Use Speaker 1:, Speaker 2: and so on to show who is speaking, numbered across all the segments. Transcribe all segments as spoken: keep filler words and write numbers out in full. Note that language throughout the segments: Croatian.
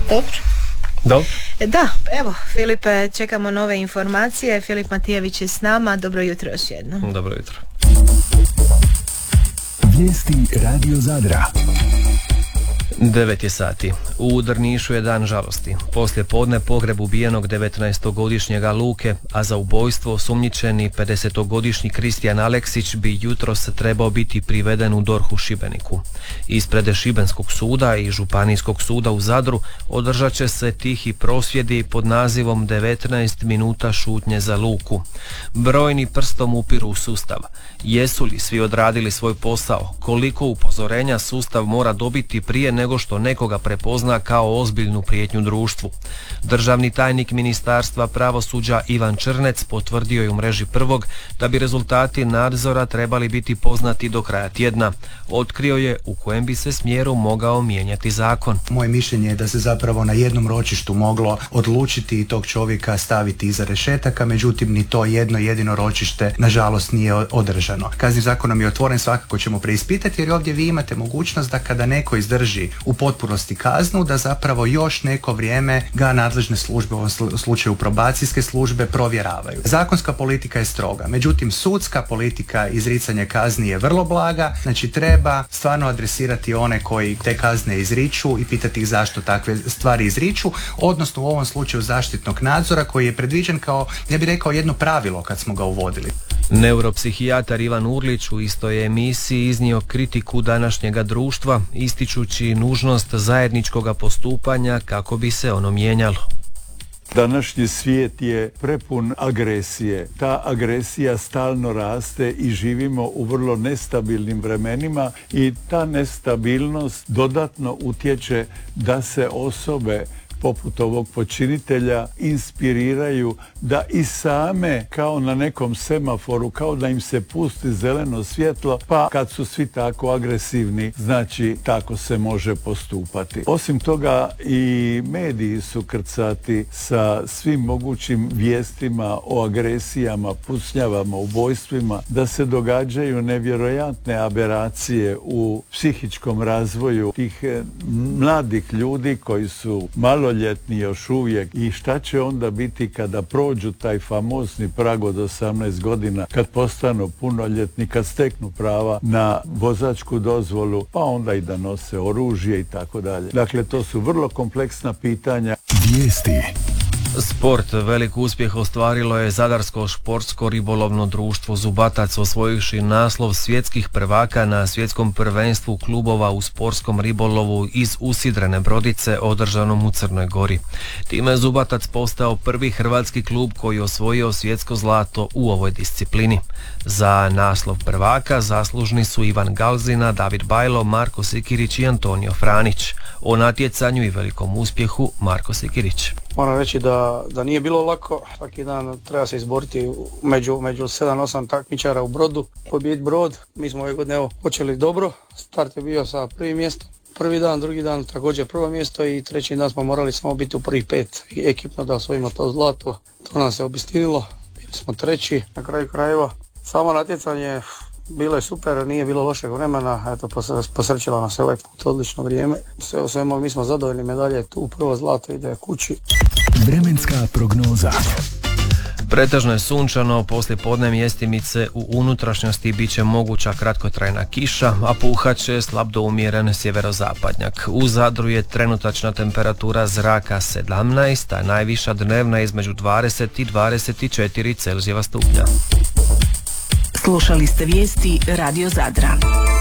Speaker 1: Dobro.
Speaker 2: Dobro.
Speaker 1: Da, evo, Filipe, čekamo nove informacije. Filip Matijević je s nama. Dobro jutro još jednom.
Speaker 2: Dobro jutro.
Speaker 3: Vijesti Radio Zadra.
Speaker 2: devet je sati. U Drnišu je dan žalosti. Poslije podne pogreb ubijenog devetnaestogodišnjega Luke, a za ubojstvo osumnjičeni pedesetogodišnji Kristijan Aleksić bi jutros trebao biti priveden u DORH u Šibeniku. Ispred Šibenskog suda i Županijskog suda u Zadru održat će se tihi prosvjedi pod nazivom devetnaest minuta šutnje za Luku. Brojni prstom upiru u sustav. Jesu li svi odradili svoj posao? Koliko upozorenja sustav mora dobiti prije nego što nekoga prepozna kao ozbiljnu prijetnju društvu? Državni tajnik Ministarstva pravosuđa Ivan Črnec potvrdio je u mreži Prvog da bi rezultati nadzora trebali biti poznati do kraja tjedna. Otkrio je u kojem bi se smjeru mogao mijenjati zakon.
Speaker 4: Moje mišljenje je da se zapravo na jednom ročištu moglo odlučiti i tog čovjeka staviti iza rešetaka, međutim ni to jedno jedino ročište nažalost nije održano. Kaznim zakonom je otvoren, svakako ćemo preispitati, jer ovdje vi imate mogućnost da kada neko izdrži u potpunosti kaznu, da zapravo još neko vrijeme ga nadležne službe, u ovom slučaju probacijske službe, provjeravaju. Zakonska politika je stroga, međutim sudska politika izricanja kazni je vrlo blaga, znači treba stvarno adresirati one koji te kazne izriču i pitati ih zašto takve stvari izriču, odnosno u ovom slučaju zaštitnog nadzora koji je predviđen kao, ja bih rekao, jedno pravilo kad smo ga uvodili.
Speaker 2: Neuropsihijatar Ivan Urlić u istoj emisiji iznio kritiku današnjega društva, ističući nužnost zajedničkoga postupanja kako bi se ono mijenjalo.
Speaker 5: Današnji svijet je prepun agresije. Ta agresija stalno raste i živimo u vrlo nestabilnim vremenima i ta nestabilnost dodatno utječe da se osobe poput ovog počinitelja inspiriraju da i same kao na nekom semaforu, kao da im se pusti zeleno svjetlo, pa kad su svi tako agresivni, znači tako se može postupati. Osim toga i mediji su krcati sa svim mogućim vijestima o agresijama, pucnjavama, ubojstvima, da se događaju nevjerojatne aberacije u psihičkom razvoju tih mladih ljudi koji su malo ljetni još uvijek i šta će onda biti kada prođu taj famozni prag od osamnaest godina, kad postanu punoljetni, kad steknu prava na vozačku dozvolu, pa onda i da nose oružje i tako dalje. Dakle, to su vrlo kompleksna pitanja.
Speaker 3: Vijesti.
Speaker 2: Sport. Velik uspjeh ostvarilo je Zadarsko športsko ribolovno društvo Zubatac, osvojivši naslov svjetskih prvaka na svjetskom prvenstvu klubova u sportskom ribolovu iz usidrene brodice održanom u Crnoj Gori. Time je Zubatac postao prvi hrvatski klub koji je osvojio svjetsko zlato u ovoj disciplini. Za naslov prvaka zaslužni su Ivan Galzina, David Bajlo, Marko Sikirić i Antonio Franić. O natjecanju i velikom uspjehu Marko Sikirić.
Speaker 6: Moram reći da, da nije bilo lako, svaki dan treba se izboriti među, među sedam osam takmičara u brodu, pobijediti brod. Mi smo ove godine evo, počeli dobro, start je bio sa prvim mjestom, prvi dan, drugi dan također prvo mjesto i treći dan smo morali samo biti u prvih pet ekipno da osvojimo to zlato. To nam se obistinilo, bili smo treći na kraju krajeva. Samo natjecanje bilo je super, nije bilo lošeg vremena, eto posrećilo nas ovaj put, odlično vrijeme. Sve o svemu mi smo zadovoljni, medalje tu, prvo zlato ide kući.
Speaker 3: Vremenska prognoza.
Speaker 2: Pretežno je sunčano, poslije podne mjestimice u unutrašnjosti bit će moguća kratkotrajna kiša, a puhat će slab do umjeren sjeverozapadnjak. U Zadru je trenutačna temperatura zraka sedamnaest, a najviša dnevna između dvadeset i dvadeset četiri Celzijeva stupnja.
Speaker 7: Slušali ste vijesti Radio Zadra.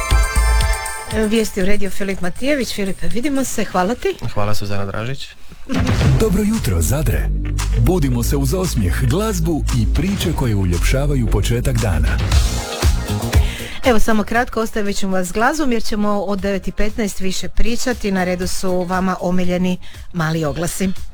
Speaker 1: Vijesti uredio Filip Matijević. Filipe, vidimo se, hvala ti.
Speaker 2: Hvala Suzana Dražić.
Speaker 3: Dobro jutro, Zadre. Budimo se uz osmijeh, glazbu i priče koje uljepšavaju početak dana.
Speaker 1: Evo samo kratko, ostavit ćemo vas s glazbom jer ćemo od devet i petnaest više pričati. Na redu su vama omiljeni mali oglasi.